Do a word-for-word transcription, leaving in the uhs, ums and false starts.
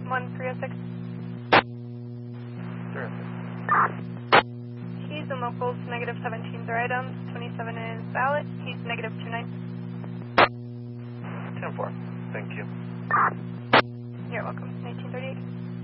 one three oh six. Terrific. Keys and locals, negative seventeen are items, twenty-seven is valid, he's negative two nine. ten four. Thank you. You're welcome, nineteen thirty-eight.